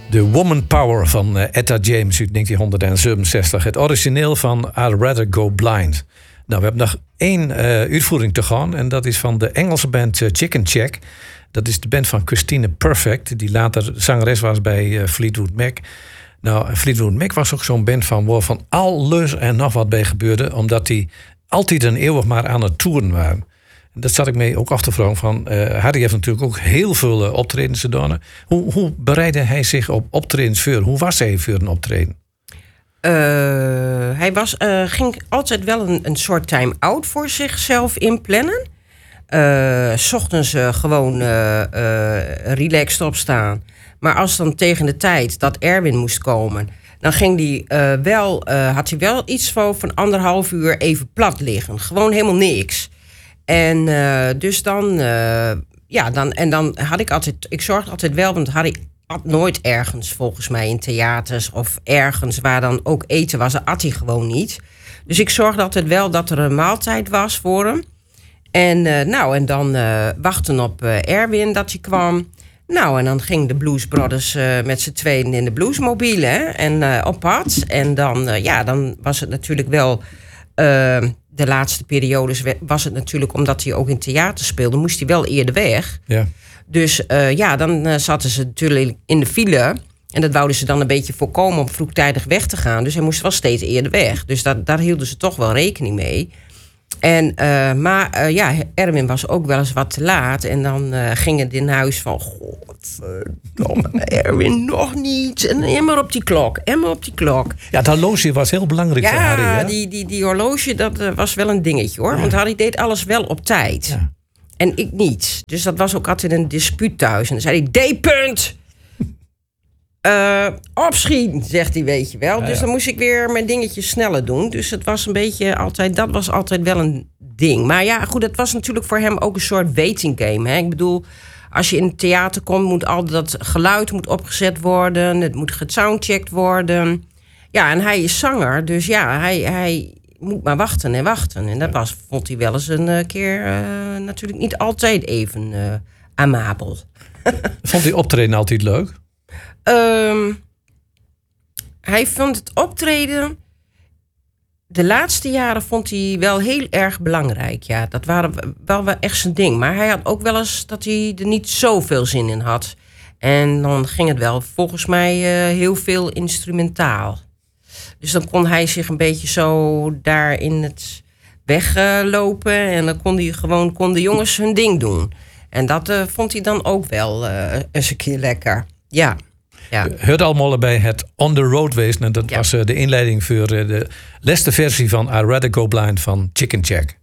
The Woman Power van Etta James uit 1967. Het origineel van I'd Rather Go Blind. Nou, we hebben nog één uitvoering te gaan. En dat is van de Engelse band Chicken Check. Dat is de band van Christine Perfect. Die later zangeres was bij Fleetwood Mac. Nou, Fleetwood Mac was ook zo'n band waar van alles en nog wat bij gebeurde. Omdat die altijd en eeuwig maar aan het toeren waren. En dat zat ik mee ook af te vragen van... Harry heeft natuurlijk ook heel veel optredens gedaan. Hoe bereidde hij zich op optredens voor? Hoe was hij voor een optreden? Hij ging altijd wel een soort time-out voor zichzelf inplannen. 's ochtends gewoon relaxed opstaan. Maar als dan tegen de tijd dat Erwin moest komen... dan ging die, had hij wel iets van 1,5 uur even plat liggen. Gewoon helemaal niks. En dus dan... dan had ik altijd... Ik zorgde altijd wel, want Harry at nooit ergens volgens mij in theaters... of ergens waar dan ook eten was. Dat at hij gewoon niet. Dus ik zorgde altijd wel dat er een maaltijd was voor hem. En dan wachten op Erwin dat hij kwam... Nou, en dan ging de Blues Brothers met z'n tweeën in de bluesmobiele en op pad. En dan was het natuurlijk wel... de laatste periodes was het natuurlijk... omdat hij ook in theater speelde, moest hij wel eerder weg. Ja. Dus dan zaten ze natuurlijk in de file... en dat wouden ze dan een beetje voorkomen om vroegtijdig weg te gaan. Dus hij moest wel steeds eerder weg. Dus daar hielden ze toch wel rekening mee... Erwin was ook wel eens wat te laat. En dan ging het in huis van... Godverdomme, Erwin, nog niet. En immer op die klok. Ja, het horloge was heel belangrijk voor Harry. Ja, die horloge, dat was wel een dingetje, hoor. Ja. Want Harry deed alles wel op tijd. Ja. En ik niet. Dus dat was ook altijd een dispuut thuis. En dan zei hij, D-punt! Opschieten, zegt hij, weet je wel. Dus dan moest ik weer mijn dingetjes sneller doen. Dus het was een beetje altijd... Dat was altijd wel een ding. Maar ja, goed, het was natuurlijk voor hem ook een soort waiting game. Hè? Ik bedoel, als je in het theater komt... moet altijd dat geluid moet opgezet worden. Het moet gesoundcheckt worden. Ja, en hij is zanger. Dus ja, hij moet maar wachten en wachten. En dat vond hij wel eens een keer... natuurlijk niet altijd even amabel. Vond hij optreden altijd leuk? Hij vond het optreden... De laatste jaren vond hij wel heel erg belangrijk. Ja, dat waren wel echt zijn ding. Maar hij had ook wel eens dat hij er niet zoveel zin in had. En dan ging het wel volgens mij heel veel instrumentaal. Dus dan kon hij zich een beetje zo daar in het weglopen. En dan kon de jongens hun ding doen. En dat vond hij dan ook wel eens een keer lekker. Ja. Ja. Hoort allemaal bij het On The Road wezen. En dat was de inleiding voor de laatste versie van I'd Rather Go Blind van Chicken Check.